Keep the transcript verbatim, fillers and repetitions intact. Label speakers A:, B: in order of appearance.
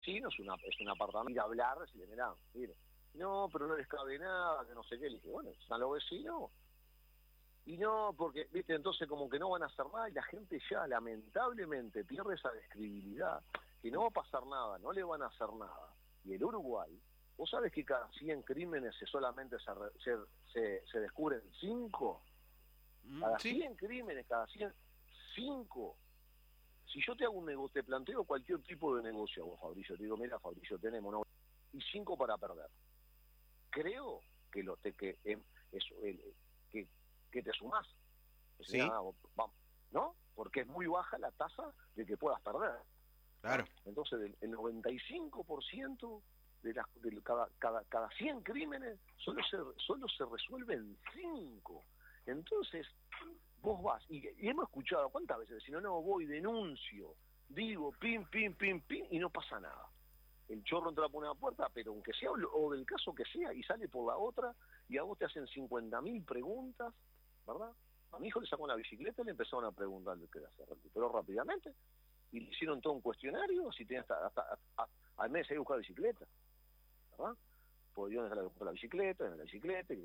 A: Sí, no es una es un apartamento, ir a hablar, decirle, mirá, mire, no, pero no les cabe nada, que no sé qué, le dije, bueno, están los vecinos, y no, porque, viste, entonces como que no van a hacer nada, y la gente ya lamentablemente pierde esa describilidad, que no va a pasar nada, no le van a hacer nada, y el Uruguay, vos sabés que cada cien crímenes se solamente se, se, se, se descubren cinco, cada
B: Sí,
A: cien crímenes, cada cien, cinco. Si yo te hago un negocio, te planteo cualquier tipo de negocio a vos, Fabricio, te digo, mira, Fabricio, tenemos no, y cinco para perder. Creo que lo te, que eh, eso, el, que, que te sumás. Pues,
B: sí,
A: mira, vamos, ¿no? Porque es muy baja la tasa de que puedas perder.
B: claro,
A: ¿Ah? Entonces, el, el noventa y cinco por ciento de, las, de cada, cada, cada cien crímenes solo se, solo se resuelven cinco. Entonces, vos vas, y, y hemos escuchado cuántas veces, si no, no, voy, denuncio, digo, pim, pim, pim, pim, y no pasa nada. El chorro entra por una puerta, pero aunque sea, o del caso que sea, y sale por la otra, y a vos te hacen cincuenta mil preguntas, ¿verdad? A mi hijo le sacó una bicicleta y le empezaron a preguntar qué hacer, pero rápidamente, y le hicieron todo un cuestionario, así tenía hasta, hasta, hasta, hasta al mes ahí buscar bicicleta, ¿verdad? Pues yo la, la bicicleta, en la bicicleta,